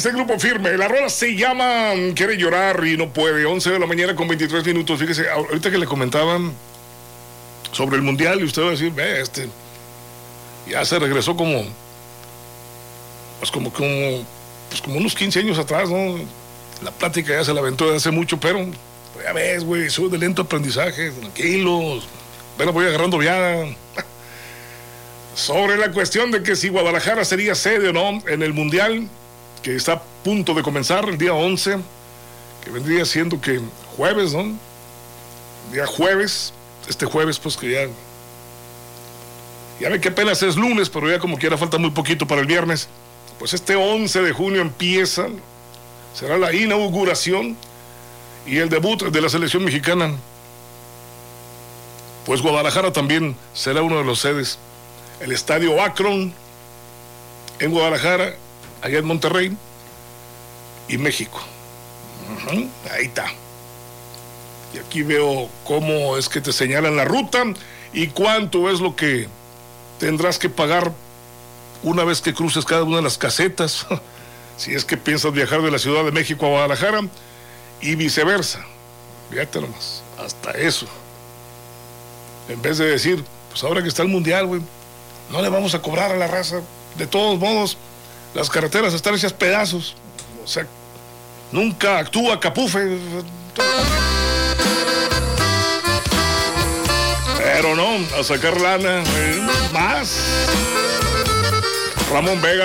de Grupo Firme. La rola se llama Quiere llorar y no puede. 11 de la mañana con 23 minutos. Fíjese, ahorita que le comentaban sobre el Mundial y usted va a decir, ya se regresó como unos 15 años atrás, ¿no? La plática ya se la aventó de hace mucho, pero ya ves, güey, soy de lento aprendizaje, tranquilos. Bueno, voy agarrando viada. Sobre la cuestión de que si Guadalajara sería sede o no en el Mundial, que está a punto de comenzar el día 11, que vendría siendo que jueves, ¿no? Día jueves, este jueves, pues que ya ve que apenas es lunes, pero ya como quiera falta muy poquito para el viernes. Pues este 11 de junio empieza, será la inauguración y el debut de la selección mexicana. Pues Guadalajara también será uno de los sedes. El estadio Akron en Guadalajara, allá en Monterrey y México. Ahí está. Y aquí veo cómo es que te señalan la ruta y cuánto es lo que tendrás que pagar una vez que cruces cada una de las casetas, si es que piensas viajar de la Ciudad de México a Guadalajara y viceversa. Fíjate nomás, hasta eso. En vez de decir, pues ahora que está el Mundial, güey, no le vamos a cobrar a la raza. De todos modos, las carreteras están hechas pedazos. O sea, nunca actúa Capufe. Pero no, a sacar lana, más. Ramón Vega.